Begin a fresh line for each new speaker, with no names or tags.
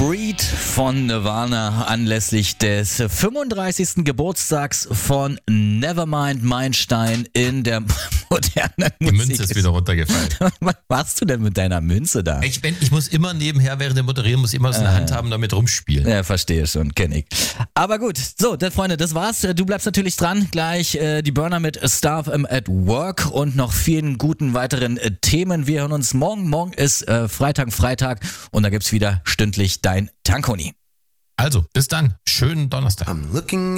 Breed von Nirvana anlässlich des 35. Geburtstags von Nevermind Meilenstein in der modernen Musik.
Die Münze ist wieder runtergefallen.
Was machst du denn mit deiner Münze da?
Ich muss immer nebenher, während der Moderieren, muss immer was in der Hand haben, damit rumspielen.
Ja, verstehe schon, kenne ich. Aber gut, so, Freunde, das war's. Du bleibst natürlich dran. Gleich die Burner mit Stuff at Work und noch vielen guten weiteren Themen. Wir hören uns morgen. Morgen ist Freitag und da gibt's wieder stündlich dein Tankoni.
Also, bis dann. Schönen Donnerstag.